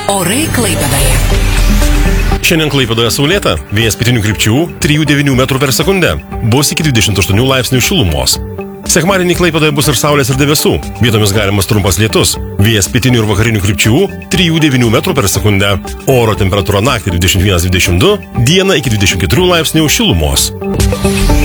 Orai Klaipėdoje. Šiandien Klaipėdoje saulėta, vėjas pietinių krypčių 3,9 metrų per sekundę, bus iki 28 laipsnių šilumos. Sekmadienį Klaipėdoje bus ir saulės ir debesų, vietomis galimas trumpas lietus, vėjas pietinių ir vakarinių krypčių 3,9 metrų per sekundę, oro temperatūra naktį 21-22, dieną iki 24 laipsnių šilumos.